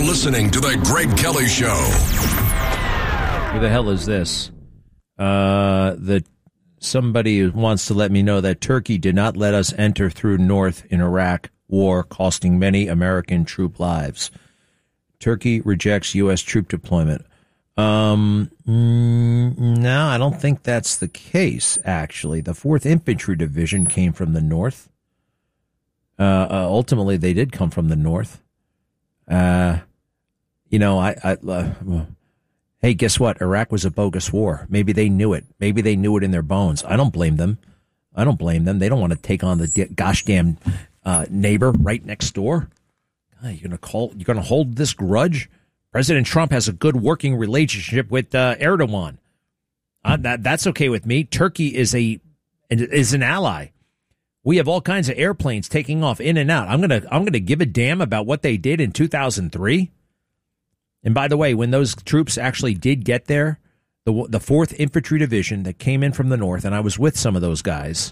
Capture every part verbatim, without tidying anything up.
listening to The Greg Kelly Show. Who the hell is this? Uh, the somebody wants to let me know that Turkey did not let us enter through north in Iraq war, costing many American troop lives. Turkey rejects U S troop deployment. Um, mm, no, I don't think that's the case, actually. The fourth Infantry Division came from the north. Uh, uh, ultimately, they did come from the north. Uh, you know, I, I uh, hey, guess what? Iraq was a bogus war. Maybe they knew it. Maybe they knew it in their bones. I don't blame them. I don't blame them. They don't want to take on the di- gosh damn uh, neighbor right next door. God, you're gonna call. You're gonna hold this grudge. President Trump has a good working relationship with uh, Erdogan. Uh, that that's okay with me. Turkey is a is an ally. We have all kinds of airplanes taking off in and out. I'm gonna I'm gonna give a damn about what they did in two thousand three. And by the way, when those troops actually did get there, the the fourth Infantry Division that came in from the north, and I was with some of those guys.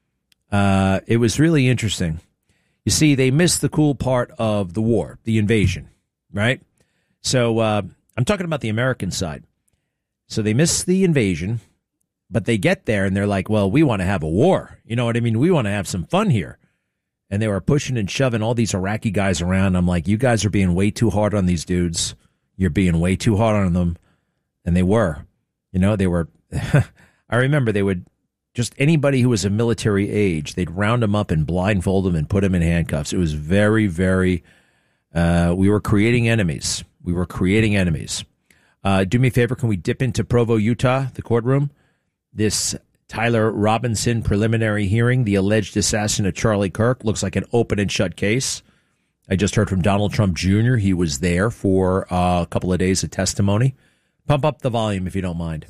Uh, it was really interesting. You see, they missed the cool part of the war, the invasion, right? So uh, I'm talking about the American side. So they miss the invasion, but they get there and they're like, well, we want to have a war. You know what I mean? We want to have some fun here. And they were pushing and shoving all these Iraqi guys around. I'm like, you guys are being way too hard on these dudes. You're being way too hard on them. And they were. You know, they were. I remember they would just anybody who was of military age, they'd round them up and blindfold them and put them in handcuffs. It was very, very, uh, we were creating enemies. We were creating enemies. Uh, do me a favor. Can we dip into Provo, Utah, the courtroom? This Tyler Robinson preliminary hearing, the alleged assassin of Charlie Kirk, looks like an open and shut case. I just heard from Donald Trump Junior He was there for uh, a couple of days of testimony. Pump up the volume if you don't mind.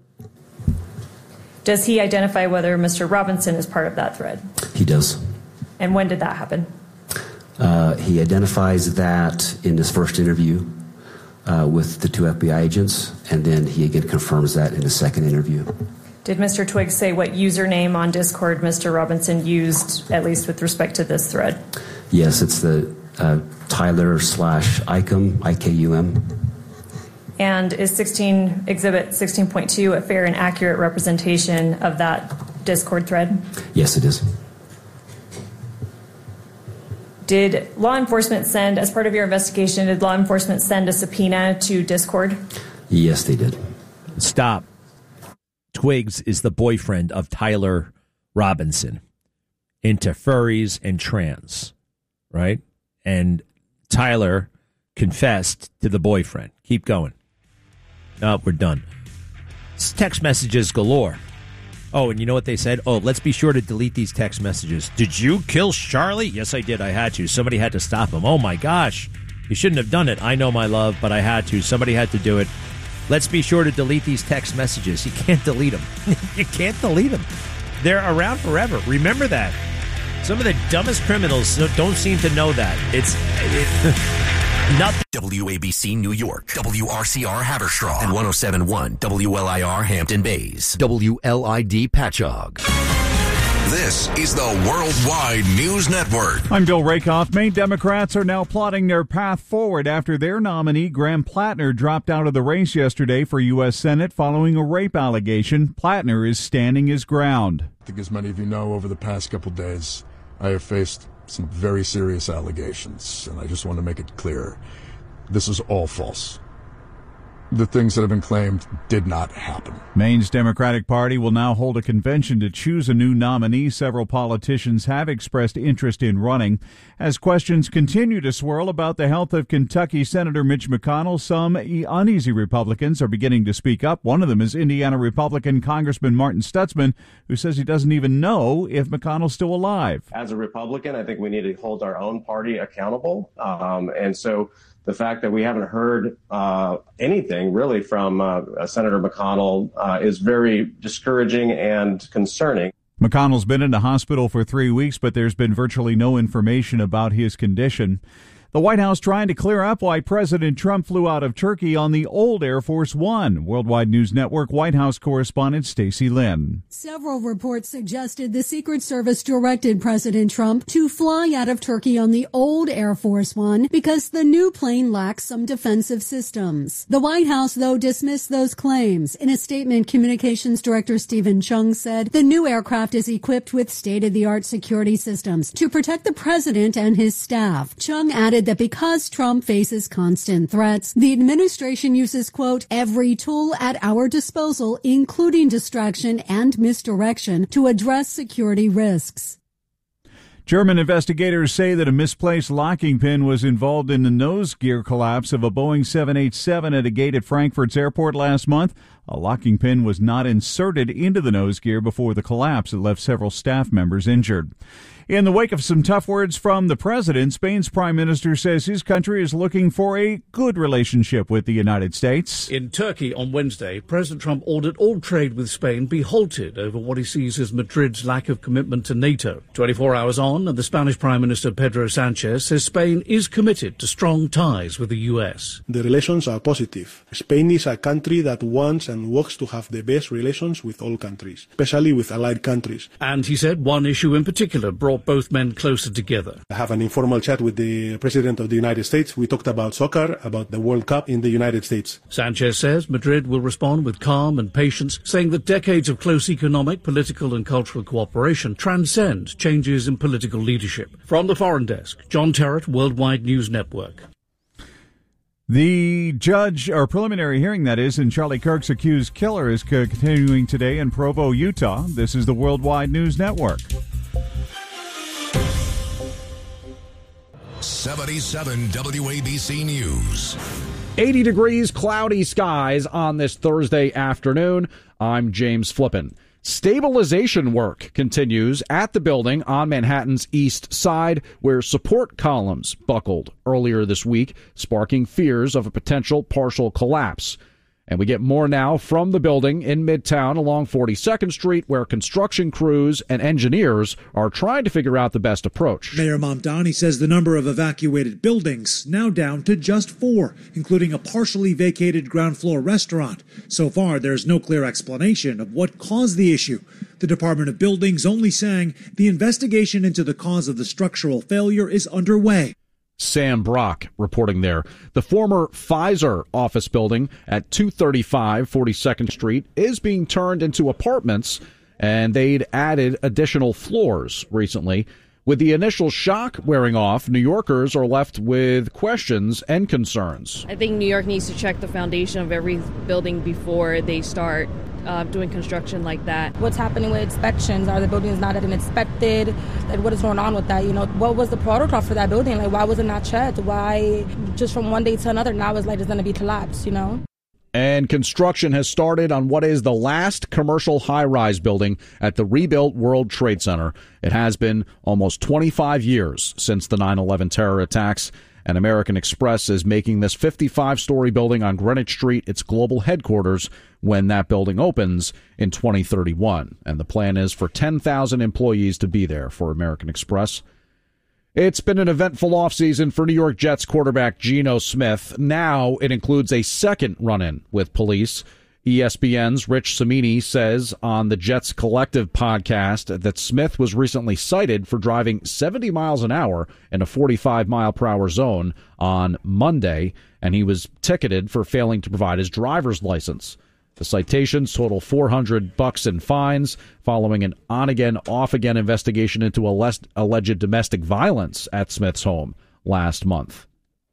Does he identify whether Mister Robinson is part of that thread? He does. And when did that happen? Uh, he identifies that in his first interview uh, with the two F B I agents, and then he again confirms that in his second interview. Did Mister Twiggs say what username on Discord Mister Robinson used, at least with respect to this thread? Yes, it's the uh, Tyler slash ICUM, I K U M. And is sixteen Exhibit sixteen point two a fair and accurate representation of that Discord thread? Yes, it is. Did law enforcement send, as part of your investigation, did law enforcement send a subpoena to Discord? Yes, they did. Stop. Twiggs is the boyfriend of Tyler Robinson, into furries and trans, right? And Tyler confessed to the boyfriend. Keep going. No, we're done. It's text messages galore. Oh, and you know what they said? Oh, let's be sure to delete these text messages. Did you kill Charlie? Yes, I did. I had to. Somebody had to stop him. Oh, my gosh. You shouldn't have done it. I know, my love, but I had to. Somebody had to do it. Let's be sure to delete these text messages. You can't delete them. You can't delete them. They're around forever. Remember that. Some of the dumbest criminals don't seem to know that. It's it, not W A B C New York, W R C R Haverstraw, and one oh seven point one W L I R Hampton Bays, W L I D Patchogue. This is the Worldwide News Network. I'm Bill Rakoff. Maine Democrats are now plotting their path forward after their nominee, Graham Plattner, dropped out of the race yesterday for U S Senate following a rape allegation. Plattner is standing his ground. I think, as many of you know, over the past couple days, I have faced some very serious allegations, and I just want to make it clear. This is all false. The things that have been claimed did not happen. Maine's Democratic Party will now hold a convention to choose a new nominee. Several politicians have expressed interest in running. As questions continue to swirl about the health of Kentucky Senator Mitch McConnell, some uneasy Republicans are beginning to speak up. One of them is Indiana Republican Congressman Martin Stutzman, who says he doesn't even know if McConnell's still alive. As a Republican, I think we need to hold our own party accountable. Um, and so the fact that we haven't heard uh, anything really from uh, Senator McConnell uh, is very discouraging and concerning. McConnell's been in the hospital for three weeks, but there's been virtually no information about his condition. The White House trying to clear up why President Trump flew out of Turkey on the old Air Force One. Worldwide News Network White House correspondent Stacey Lynn. Several reports suggested the Secret Service directed President Trump to fly out of Turkey on the old Air Force One because the new plane lacks some defensive systems. The White House, though, dismissed those claims. In a statement, Communications Director Stephen Chung said the new aircraft is equipped with state-of-the-art security systems to protect the president and his staff. Chung added that because Trump faces constant threats, the administration uses, quote, every tool at our disposal, including distraction and misdirection, to address security risks. German investigators say that a misplaced locking pin was involved in the nose gear collapse of a Boeing seven eighty-seven at a gate at Frankfurt's airport last month. A locking pin was not inserted into the nose gear before the collapse. It left several staff members injured. In the wake of some tough words from the president, Spain's prime minister says his country is looking for a good relationship with the United States. In Turkey on Wednesday, President Trump ordered all trade with Spain be halted over what he sees as Madrid's lack of commitment to NATO. twenty-four hours on, and the Spanish Prime Minister Pedro Sanchez says Spain is committed to strong ties with the U S. The relations are positive. Spain is a country that wants and works to have the best relations with all countries, especially with allied countries. And he said one issue in particular brought both men closer together. I have an informal chat with the President of the United States. We talked about soccer, about the World Cup in the United States. Sanchez says Madrid will respond with calm and patience, saying that decades of close economic, political and cultural cooperation transcend changes in political leadership. From the Foreign Desk, John Terrett, Worldwide News Network. The judge, or preliminary hearing that is, in Charlie Kirk's accused killer is continuing today in Provo, Utah. This is the Worldwide News Network. seventy-seven W A B C News. eighty degrees, cloudy skies on this Thursday afternoon. I'm James Flippin. Stabilization work continues at the building on Manhattan's east side, where support columns buckled earlier this week, sparking fears of a potential partial collapse. And we get more now from the building in Midtown along forty-second Street, where construction crews and engineers are trying to figure out the best approach. Mayor Mamdani says the number of evacuated buildings now down to just four, including a partially vacated ground floor restaurant. So far, there's no clear explanation of what caused the issue. The Department of Buildings only saying the investigation into the cause of the structural failure is underway. Sam Brock reporting there. The former Pfizer office building at two thirty-five forty-second Street is being turned into apartments, and they'd added additional floors recently. With the initial shock wearing off, New Yorkers are left with questions and concerns. I think New York needs to check the foundation of every building before they start uh, doing construction like that. What's happening with inspections? Are the buildings not getting inspected? Like, what is going on with that? You know, what was the protocol for that building? Like, why was it not checked? Why just from one day to another now it's like it's going to be collapsed, you know? And construction has started on what is the last commercial high-rise building at the rebuilt World Trade Center. It has been almost twenty-five years since the nine eleven terror attacks, and American Express is making this fifty-five-story building on Greenwich Street its global headquarters when that building opens in twenty thirty-one. And the plan is for ten thousand employees to be there for American Express. It's been an eventful offseason for New York Jets quarterback Geno Smith. Now it includes a second run-in with police. E S P N's Rich Cimini says on the Jets Collective podcast that Smith was recently cited for driving seventy miles an hour in a forty-five mile per hour zone on Monday, and he was ticketed for failing to provide his driver's license. The citations total four hundred bucks in fines following an on-again, off-again investigation into alleged domestic violence at Smith's home last month.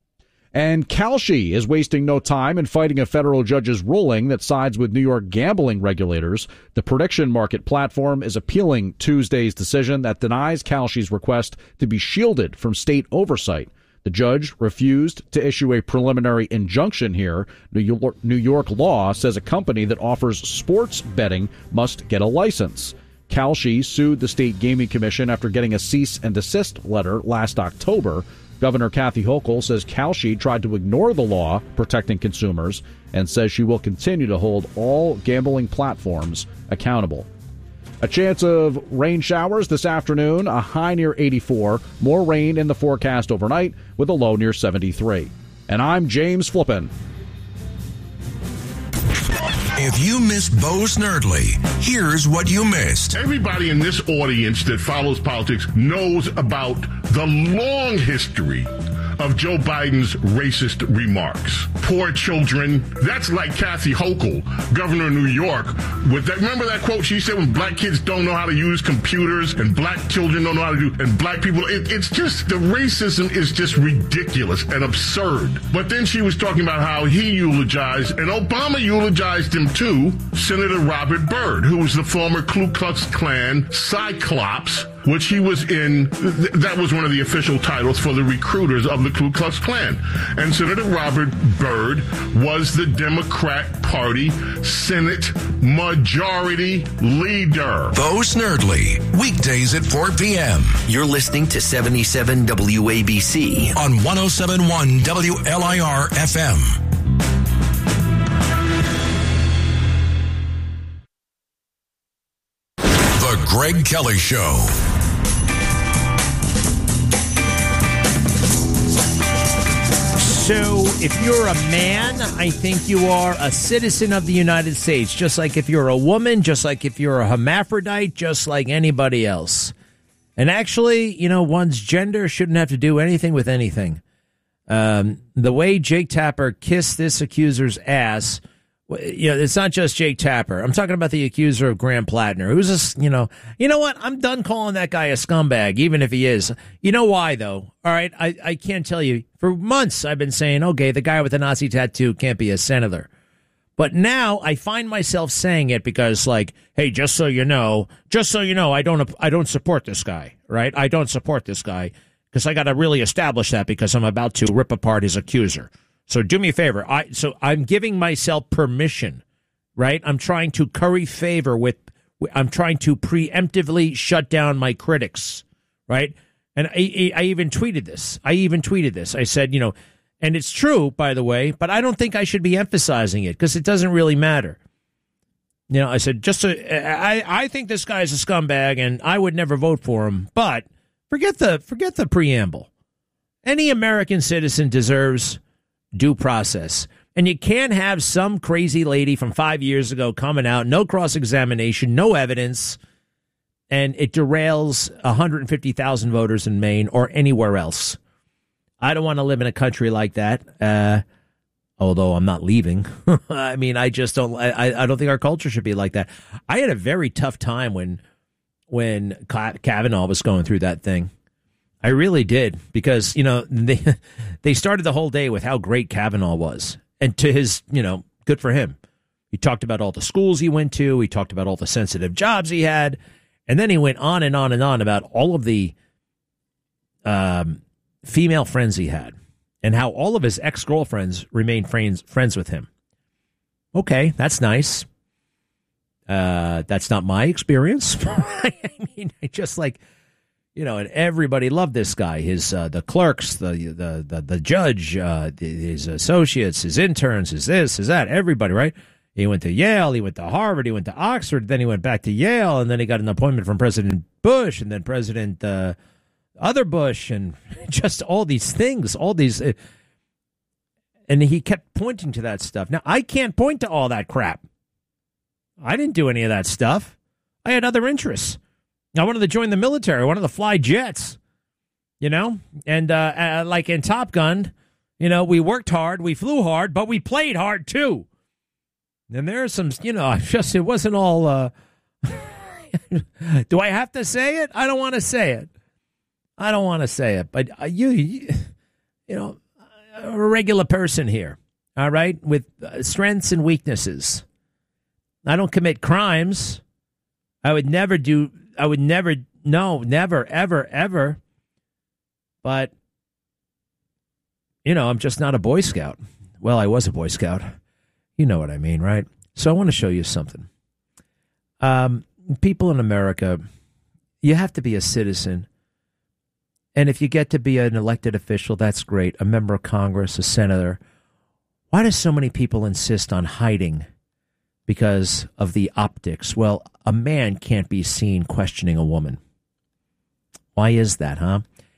And Kalshi is wasting no time in fighting a federal judge's ruling that sides with New York gambling regulators. The prediction market platform is appealing Tuesday's decision that denies Kalshi's request to be shielded from state oversight. The judge refused to issue a preliminary injunction here. New York, New York law says a company that offers sports betting must get a license. Kalshi sued the state gaming commission after getting a cease and desist letter last October. Governor Kathy Hochul says Kalshi tried to ignore the law protecting consumers and says she will continue to hold all gambling platforms accountable. A chance of rain showers this afternoon, a high near eighty-four. More rain in the forecast overnight with a low near seventy-three. And I'm James Flippin. If you missed Bo Snerdley, here's what you missed. Everybody in this audience that follows politics knows about the long history of Joe Biden's racist remarks. Poor children. That's like Kathy Hochul, governor of New York. With that, remember that quote she said, when black kids don't know how to use computers and black children don't know how to do, and black people, it, it's just, the racism is just ridiculous and absurd. But then she was talking about how he eulogized, and Obama eulogized him too, Senator Robert Byrd, who was the former Ku Klux Klan Cyclops, which he was in. Th- that was one of the official titles for the recruiters of the Ku Klux Klan. And Senator Robert Byrd was the Democrat Party Senate Majority Leader. Bo Snerdley, weekdays at four p.m. You're listening to seventy-seven W A B C on one oh seven point one W L I R F M. The Greg Kelly Show. So, if you're a man, I think you are a citizen of the United States, just like if you're a woman, just like if you're a hermaphrodite, just like anybody else. And actually, you know, one's gender shouldn't have to do anything with anything. Um, the way Jake Tapper kissed this accuser's ass, you know, it's not just Jake Tapper. I'm talking about the accuser of Graham Plattner, who's a, you know, you know what? I'm done calling that guy a scumbag, even if he is. You know why, though? All right, I, I can't tell you. For months, I've been saying, okay, the guy with the Nazi tattoo can't be a senator. But now I find myself saying it because, like, hey, just so you know, just so you know, I don't, I don't support this guy, right? I don't support this guy because I got to really establish that because I'm about to rip apart his accuser. So do me a favor. I so I'm giving myself permission, right? I'm trying to curry favor with. I'm trying to preemptively shut down my critics, right? And I, I even tweeted this. I even tweeted this. I said, you know, and it's true, by the way, but I don't think I should be emphasizing it because it doesn't really matter. You know, I said, just so, I, I think this guy's a scumbag and I would never vote for him. But forget the forget the preamble. Any American citizen deserves due process. And you can't have some crazy lady from five years ago coming out, no cross-examination, no evidence, and it derails one hundred fifty thousand voters in Maine or anywhere else. I don't want to live in a country like that, uh, although I'm not leaving. I mean, I just don't, I, I don't think our culture should be like that. I had a very tough time when, when Kavanaugh was going through that thing. I really did, because, you know, they they started the whole day with how great Kavanaugh was. And to his, you know, good for him. He talked about all the schools he went to. He talked about all the sensitive jobs he had. And then he went on and on and on about all of the um, female friends he had and how all of his ex-girlfriends remained friends, friends with him. Okay, that's nice. Uh, that's not my experience. I mean, I just like... You know, and everybody loved this guy. His uh, the clerks, the the the, the judge, uh, his associates, his interns, his this, his that. Everybody, right? He went to Yale, he went to Harvard, he went to Oxford, then he went back to Yale, and then he got an appointment from President Bush, and then President uh, other Bush, and just all these things, all these. Uh, and he kept pointing to that stuff. Now, I can't point to all that crap. I didn't do any of that stuff. I had other interests. I wanted to join the military. I wanted to fly jets, you know, and uh, uh, like in Top Gun, you know, we worked hard, we flew hard, but we played hard, too. And there are some, you know, just it wasn't all. Uh, do I have to say it? I don't want to say it. I don't want to say it. But uh, you, you, you know, a regular person here, all right, with uh, strengths and weaknesses. I don't commit crimes. I would never do. I would never, no, never, ever, ever. But, you know, I'm just not a Boy Scout. Well, I was a Boy Scout. You know what I mean, right? So I want to show you something. Um, people in America, you have to be a citizen. And if you get to be an elected official, that's great. A member of Congress, a senator. Why do so many people insist on hiding because of the optics. Well, a man can't be seen questioning a woman. Why is that, huh?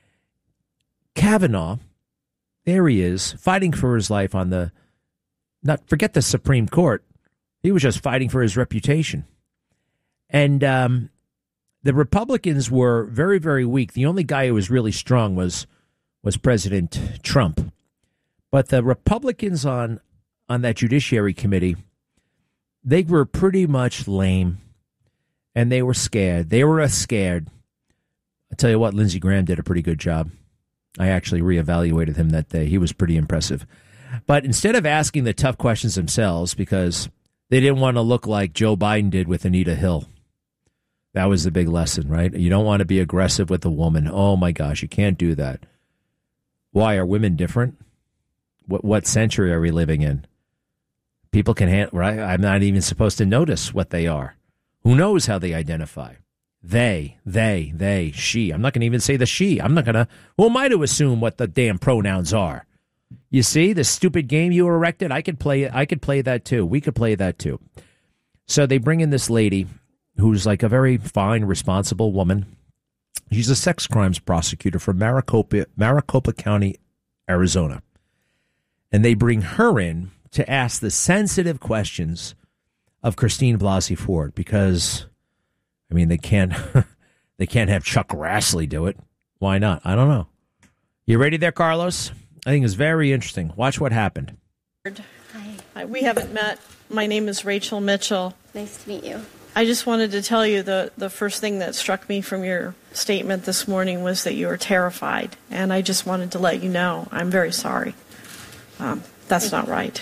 Kavanaugh, there he is, fighting for his life on the, not forget the Supreme Court. He was just fighting for his reputation. And um, the Republicans were very, very weak. The only guy who was really strong was was President Trump. But the Republicans on on that Judiciary Committee, they were pretty much lame, and they were scared. They were scared. I tell you what, Lindsey Graham did a pretty good job. I actually reevaluated him that day. He was pretty impressive. But instead of asking the tough questions themselves, because they didn't want to look like Joe Biden did with Anita Hill. That was the big lesson, right? You don't want to be aggressive with a woman. Oh, my gosh, you can't do that. Why? Are women different? What what century are we living in? People can handle, right? I'm not even supposed to notice what they are. Who knows how they identify? They, they, they, she. I'm not going to even say the she. I'm not going to, who am I to assume what the damn pronouns are? You see, the stupid game you erected, I could play it. I could play that too. We could play that too. So they bring in this lady who's like a very fine, responsible woman. She's a sex crimes prosecutor from Maricopa, Maricopa County, Arizona. And they bring her in to ask the sensitive questions of Christine Blasey Ford because, I mean, they can't they can't have Chuck Grassley do it. Why not? I don't know. You ready there, Carlos? I think it's very interesting. Watch what happened. Hi. We haven't met. My name is Rachel Mitchell. Nice to meet you. I just wanted to tell you the, the first thing that struck me from your statement this morning was that you were terrified. And I just wanted to let you know I'm very sorry. Um, that's not right.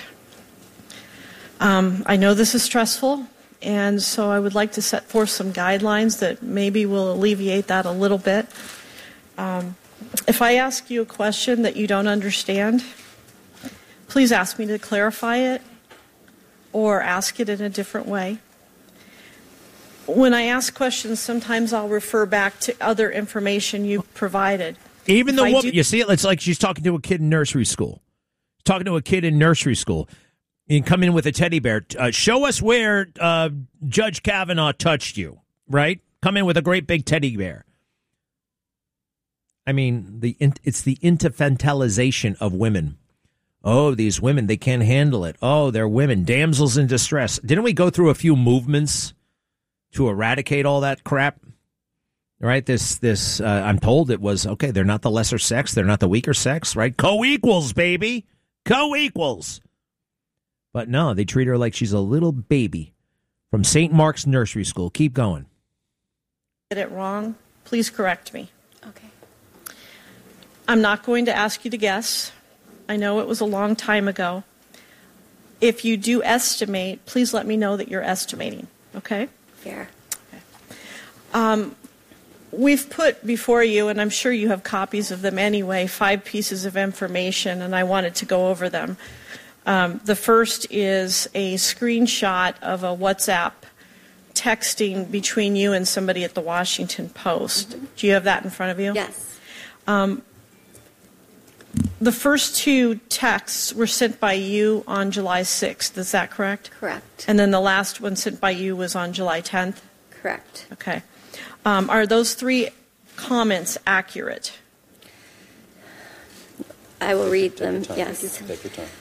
Um, I know this is stressful, and so I would like to set forth some guidelines that maybe will alleviate that a little bit. Um, if I ask you a question that you don't understand, please ask me to clarify it or ask it in a different way. When I ask questions, sometimes I'll refer back to other information you provided. Even the If I woman, do- you see, it's like she's talking to a kid in nursery school. Talking to a kid in nursery school. And come in with a teddy bear. Uh, show us where uh, Judge Kavanaugh touched you, right? Come in with a great big teddy bear. I mean, the it's the infantilization of women. Oh, these women, they can't handle it. Oh, they're women, damsels in distress. Didn't we go through a few movements to eradicate all that crap? Right? This, this. Uh, I'm told it was, okay, they're not the lesser sex. They're not the weaker sex, right? Co-equals, baby. Co-equals. But no, they treat her like she's a little baby from Saint Mark's Nursery School. Keep going. Get it wrong, please correct me. Okay. I'm not going to ask you to guess. I know it was a long time ago. If you do estimate, please let me know that you're estimating, okay? Fair. Um, we've put before you, and I'm sure you have copies of them anyway, five pieces of information, and I wanted to go over them. Um, the first is a screenshot of a WhatsApp texting between you and somebody at the Washington Post. Mm-hmm. Do you have that in front of you? Yes. Um, the first two texts were sent by you on July sixth. Is that correct? Correct. And then the last one sent by you was on July tenth? Correct. Okay. Um, are those three comments accurate? I will read them, yes. Take your time.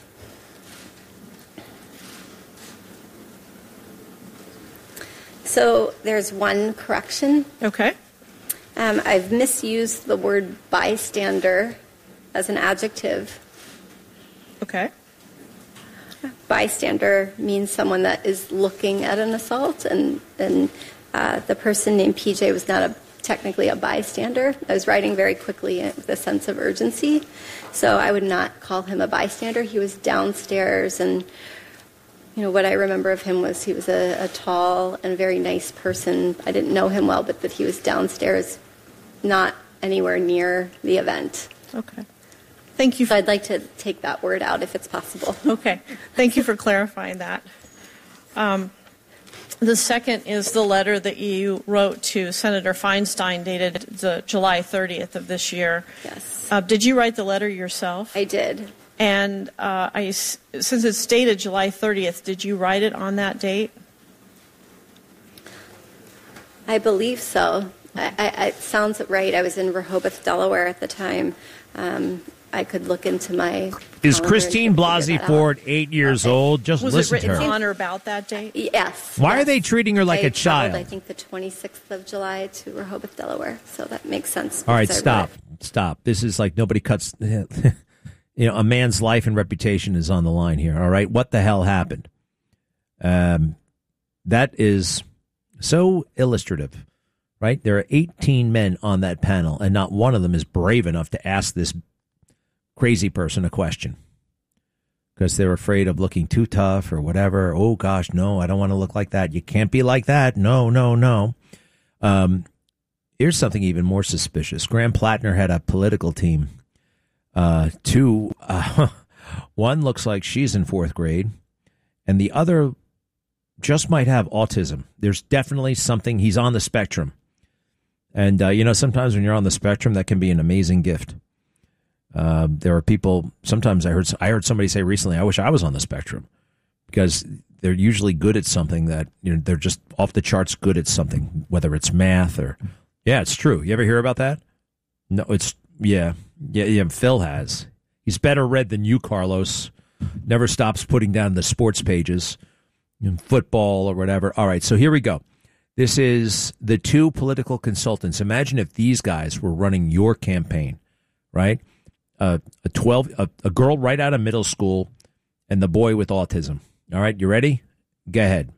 So there's one correction. Okay. Um, I've misused the word bystander as an adjective. Okay. Bystander means someone that is looking at an assault, and, and uh, the person named P J was not a, technically a bystander. I was writing very quickly with a sense of urgency, so I would not call him a bystander. He was downstairs, and you know, what I remember of him was he was a, a tall and very nice person. I didn't know him well, but that he was downstairs, not anywhere near the event. Okay. Thank you. So I'd like to take that word out if it's possible. Okay. Thank you for clarifying that. Um, the second is the letter that you wrote to Senator Feinstein dated the July thirtieth of this year. Yes. Uh, did you write the letter yourself? I did. And uh, I, since it's dated July thirtieth, did you write it on that date? I believe so. I, I, it sounds right. I was in Rehoboth, Delaware at the time. Um, I could look into my. Is Christine Blasey Ford eight years okay. old? Just was listen it written to her. on or about that date? Yes. Why yes. are they treating her like I a child? Traveled, I think the twenty-sixth of July to Rehoboth, Delaware. So that makes sense. All right, stop, stop. This is like nobody cuts. You know, a man's life and reputation is on the line here. All right, what the hell happened? Um, that is so illustrative, right? There are eighteen men on that panel, and not one of them is brave enough to ask this crazy person a question because they're afraid of looking too tough or whatever. Oh, gosh, no, I don't want to look like that. You can't be like that. No, no, no. Um, here's something even more suspicious. Graham Plattner had a political team. Uh, two, uh, one looks like she's in fourth grade, and the other just might have autism. There's definitely something. He's on the spectrum. And, uh, you know, sometimes when you're on the spectrum, that can be an amazing gift. Uh, there are people, sometimes I heard I heard somebody say recently, I wish I was on the spectrum, because they're usually good at something that, you know, they're just off the charts good at something, whether it's math or, yeah, it's true. You ever hear about that? No, it's, yeah, yeah, yeah, Phil has. He's better read than you, Carlos. Never stops putting down the sports pages, in football or whatever. All right, so here we go. This is the two political consultants. Imagine if these guys were running your campaign, right? Uh, a twelve, a, a girl right out of middle school, and the boy with autism. All right, you ready? Go ahead.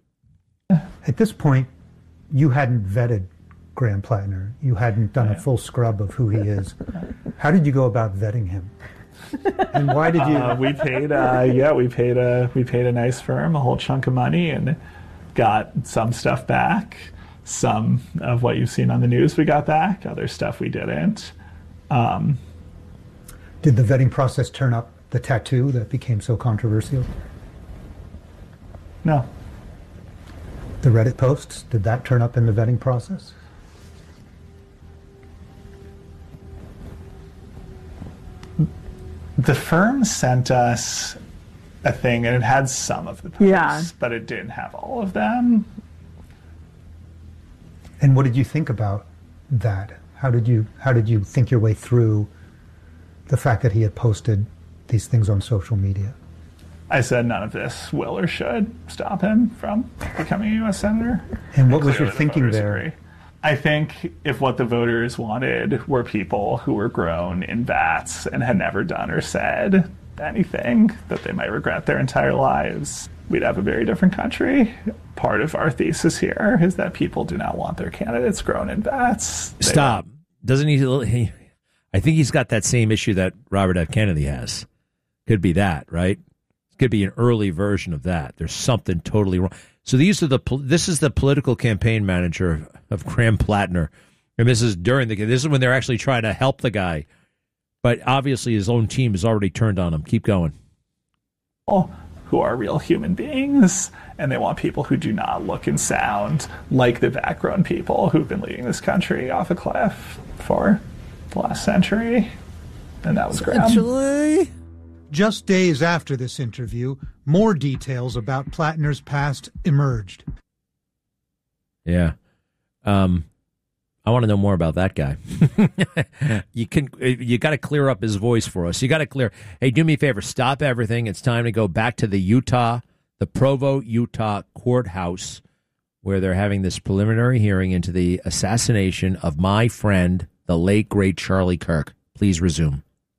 At this point, you hadn't vetted Graham Plattner. You hadn't done a full scrub of who he is. How did you go about vetting him? And why did you? Uh, we paid. Uh, yeah, we paid a we paid a nice firm a whole chunk of money and got some stuff back. Some of what you've seen on the news we got back. Other stuff we didn't. Um, Did the vetting process turn up the tattoo that became so controversial? No. The Reddit posts, did that turn up in the vetting process? The firm sent us a thing, and it had some of the posts, yeah. but it didn't have all of them. And what did you think about that? How did you how did you think your way through the fact that he had posted these things on social media? I said none of this will or should stop him from becoming a U S Senator. And what was your thinking there? Agree. I think if what the voters wanted were people who were grown in vats and had never done or said anything that they might regret their entire lives, we'd have a very different country. Part of our thesis here is that people do not want their candidates grown in vats. They Stop. Want- Doesn't he, he... I think he's got that same issue that Robert F. Kennedy has. Could be that, right? It could be an early version of that. There's something totally wrong. So these are the. This is the political campaign manager of Graham Plattner, and this is during the. This is when they're actually trying to help the guy, but obviously his own team has already turned on him. Keep going. Who are real human beings, and they want people who do not look and sound like the vat-grown people who've been leading this country off a cliff for the last century, and that was Graham. Just days after this interview, more details about Plattner's past emerged. Yeah. Um, I want to know more about that guy. you can, you got to clear up his voice for us. You got to clear. Hey, do me a favor. Stop everything. It's time to go back to the Utah, the Provo, Utah courthouse, where they're having this preliminary hearing into the assassination of my friend, the late, great Charlie Kirk. Please resume.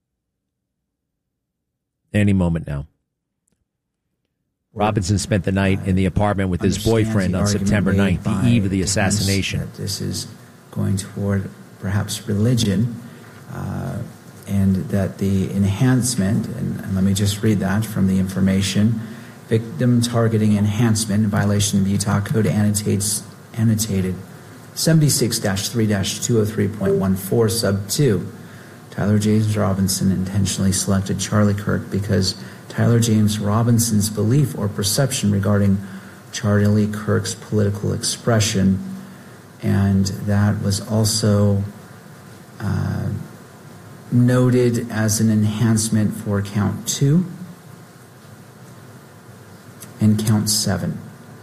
Any moment now. Robinson spent the night in the apartment with his boyfriend on September ninth, the eve of the assassination. That this is going toward perhaps religion, uh, and that the enhancement, and, and let me just read that from the information, victim targeting enhancement in violation of Utah Code annotates, annotated seventy-six dash three dash two oh three point one four sub two. Tyler James Robinson intentionally selected Charlie Kirk because Tyler James Robinson's belief or perception regarding Charlie Kirk's political expression, and that was also uh, noted as an enhancement for count two and count seven.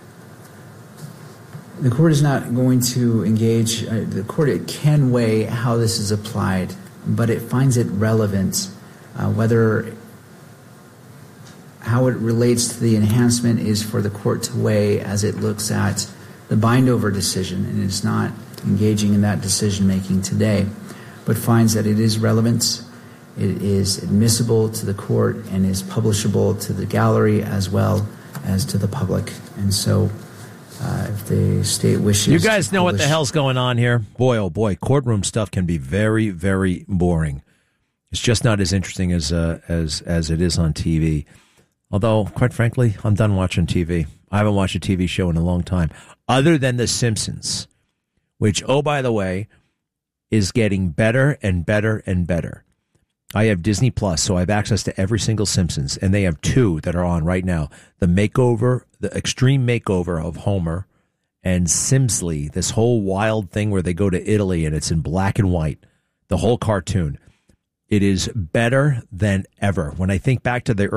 The court is not going to engage, uh, the court it can weigh how this is applied, but it finds it relevant, uh, whether how it relates to the enhancement is for the court to weigh as it looks at the bind-over decision, and it's not engaging in that decision-making today, but finds that it is relevant, it is admissible to the court, and is publishable to the gallery as well as to the public. And so uh, if the state wishes You guys to know publish- what the hell's going on here? Boy, oh boy, courtroom stuff can be very, very boring. It's just not as interesting as uh, as as it is on T V. Although, quite frankly, I'm done watching T V. I haven't watched a T V show in a long time, other than The Simpsons, which, oh, by the way, is getting better and better and better. I have Disney Plus, so I have access to every single Simpsons, and they have two that are on right now. The makeover, the extreme makeover of Homer, and Simsley, this whole wild thing where they go to Italy and it's in black and white, the whole cartoon. It is better than ever. When I think back to the